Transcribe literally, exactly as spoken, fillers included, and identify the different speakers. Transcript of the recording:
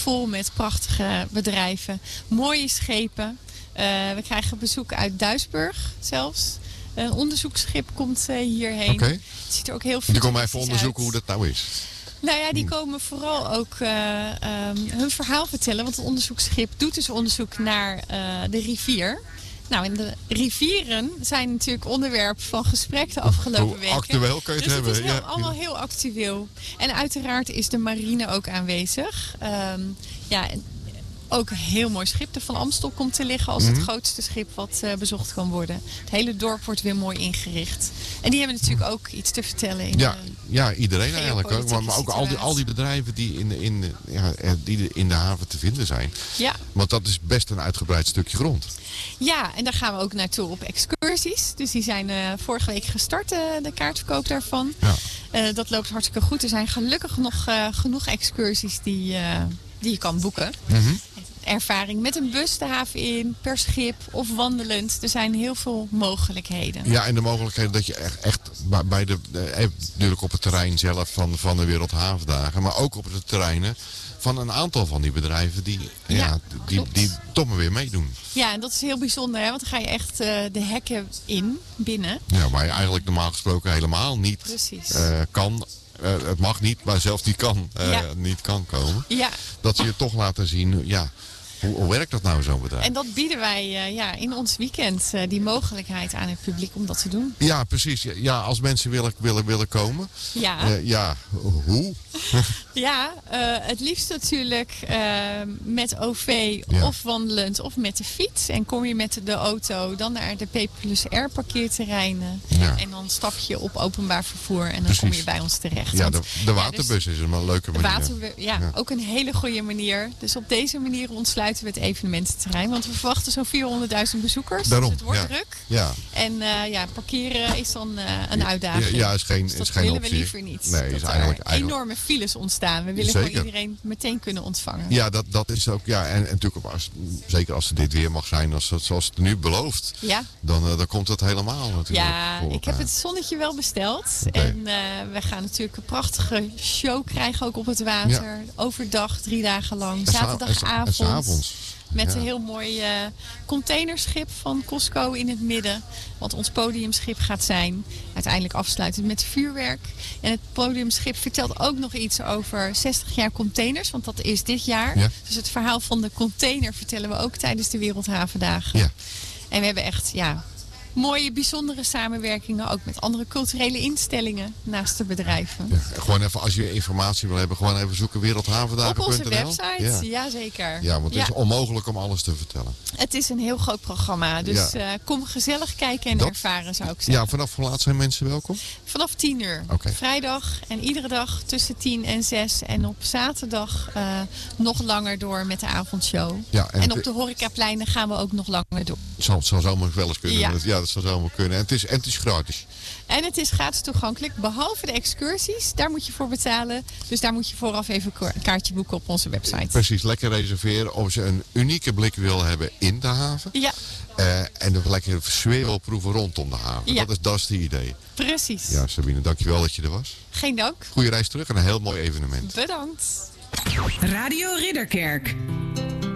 Speaker 1: vol met prachtige bedrijven. Mooie schepen. Uh, we krijgen bezoek uit Duisburg zelfs. Een onderzoeksschip komt uh, hierheen.
Speaker 2: Okay.
Speaker 1: Het ziet er ook heel veel.
Speaker 2: Die komen even onderzoeken uit. Hoe dat nou is.
Speaker 1: Nou ja, die komen vooral ook uh, um, hun verhaal vertellen. Want het onderzoeksschip doet dus onderzoek naar uh, de rivier. Nou, en de rivieren zijn natuurlijk onderwerp van gesprek de afgelopen
Speaker 2: Hoe
Speaker 1: weken.
Speaker 2: Actueel kan je het
Speaker 1: dus
Speaker 2: hebben.
Speaker 1: het is heel,
Speaker 2: ja.
Speaker 1: allemaal heel actueel. En uiteraard is de marine ook aanwezig. Um, ja, ook een heel mooi schip. De Van Amstel komt te liggen als mm-hmm. het grootste schip wat uh, bezocht kan worden. Het hele dorp wordt weer mooi ingericht. En die hebben natuurlijk ook iets te vertellen. In
Speaker 2: ja,
Speaker 1: de
Speaker 2: ja, iedereen eigenlijk ook. Maar, maar ook al die, al die bedrijven die in, in, ja, die in de haven te vinden zijn.
Speaker 1: Ja.
Speaker 2: Want dat is best een uitgebreid stukje grond.
Speaker 1: Ja, en daar gaan we ook naartoe op excursies. Dus die zijn uh, vorige week gestart, uh, de kaartverkoop daarvan.
Speaker 2: Ja.
Speaker 1: Uh, dat loopt hartstikke goed. Er zijn gelukkig nog uh, genoeg excursies die, uh, die je kan boeken.
Speaker 2: Mm-hmm.
Speaker 1: Ervaring met een bus de haven in, per schip of wandelend. Er zijn heel veel mogelijkheden.
Speaker 2: Ja, en de mogelijkheden dat je echt, echt bij de, natuurlijk op het terrein zelf van, van de Wereldhavendagen, maar ook op de terreinen van een aantal van die bedrijven die, ja, ja, die, die toch maar weer meedoen.
Speaker 1: Ja, en dat is heel bijzonder, hè? Want dan ga je echt uh, de hekken in, binnen.
Speaker 2: Ja, waar je eigenlijk normaal gesproken helemaal niet uh, kan. Uh, het mag niet, maar zelfs niet kan, uh, ja. niet kan komen.
Speaker 1: Ja. Dat
Speaker 2: ze je toch laten zien, ja, hoe, hoe werkt dat nou, zo'n bedrijf?
Speaker 1: En dat bieden wij uh, ja, in ons weekend, uh, die mogelijkheid aan het publiek om dat te doen.
Speaker 2: Ja, precies. Ja, als mensen willen, willen, willen komen.
Speaker 1: Ja.
Speaker 2: Uh, ja, hoe?
Speaker 1: Ja, uh, het liefst natuurlijk uh, met O V ja. of wandelend of met de fiets. En kom je met de auto dan naar de P plus R parkeerterreinen. Ja. En dan stap je op openbaar vervoer en dan Precies. kom je bij ons terecht.
Speaker 2: Ja, de, de waterbus ja, dus is een leuke manier.
Speaker 1: De water, ja, ja, ook een hele goede manier. Dus op deze manier ontsluiten we het evenemententerrein. Want we verwachten zo'n vierhonderdduizend bezoekers.
Speaker 2: Daarom,
Speaker 1: dus het wordt
Speaker 2: ja.
Speaker 1: druk.
Speaker 2: Ja.
Speaker 1: En uh, ja, parkeren is dan uh, een uitdaging.
Speaker 2: Ja, ja is geen,
Speaker 1: dus dat
Speaker 2: is geen
Speaker 1: willen
Speaker 2: optie.
Speaker 1: we liever niet.
Speaker 2: Nee,
Speaker 1: dat
Speaker 2: is
Speaker 1: er
Speaker 2: eigenlijk, eigenlijk...
Speaker 1: enorme files ontstaan. We willen
Speaker 2: Zeker.
Speaker 1: gewoon iedereen meteen kunnen ontvangen.
Speaker 2: Ja, dat, dat is ook. Ja, en, en natuurlijk, als, zeker als het dit weer mag zijn, als, zoals het nu belooft,
Speaker 1: ja.
Speaker 2: dan, uh, dan komt het helemaal natuurlijk.
Speaker 1: Ja, ik heb het zonnetje wel besteld. Okay. En uh, we gaan natuurlijk een prachtige show krijgen ook op het water. Ja. Overdag, drie dagen lang. Zaterdagavond.
Speaker 2: En s'avonds.
Speaker 1: Met
Speaker 2: ja.
Speaker 1: een heel mooi uh, containerschip van Costco in het midden. Wat ons podiumschip gaat zijn. Uiteindelijk afsluitend met vuurwerk. En het podiumschip vertelt ook nog iets over zestig jaar containers. Want dat is dit jaar.
Speaker 2: Ja.
Speaker 1: Dus het verhaal van de container vertellen we ook tijdens de Wereldhavendagen.
Speaker 2: Ja.
Speaker 1: En we hebben echt ja, mooie, bijzondere samenwerkingen. Ook met andere culturele instellingen naast de bedrijven.
Speaker 2: Ja, gewoon even, als je informatie wil hebben, gewoon even zoeken wereldhavendagen punt n l.
Speaker 1: Op onze website, ja, ja zeker.
Speaker 2: Ja, want het
Speaker 1: ja.
Speaker 2: is onmogelijk om alles te vertellen.
Speaker 1: Het is een heel groot programma. Dus ja. uh, kom gezellig kijken en
Speaker 2: Dat,
Speaker 1: ervaren, zou ik zeggen.
Speaker 2: Ja, vanaf hoe laat zijn mensen welkom?
Speaker 1: Vanaf tien uur.
Speaker 2: Okay.
Speaker 1: Vrijdag en iedere dag tussen tien en zes. En op zaterdag uh, nog langer door met de avondshow.
Speaker 2: Ja, en,
Speaker 1: en op de horecapleinen gaan we ook nog langer door.
Speaker 2: Het zal, zal zomaar wel eens kunnen.
Speaker 1: Ja,
Speaker 2: dat, ja dat zal zomaar kunnen. En het is, en het is gratis.
Speaker 1: En het is gratis toegankelijk, behalve de excursies. Daar moet je voor betalen. Dus daar moet je vooraf even een kaartje boeken op onze website.
Speaker 2: Precies, lekker reserveren als je een unieke blik wil hebben in de haven.
Speaker 1: Ja.
Speaker 2: Uh, en een lekker sfeer wil proeven rondom de haven.
Speaker 1: Ja.
Speaker 2: Dat is, dat is het idee.
Speaker 1: Precies.
Speaker 2: Ja, Sabine, dankjewel dat je er was.
Speaker 1: Geen dank.
Speaker 2: Goeie reis terug en een heel mooi evenement.
Speaker 1: Bedankt.
Speaker 3: Radio Ridderkerk.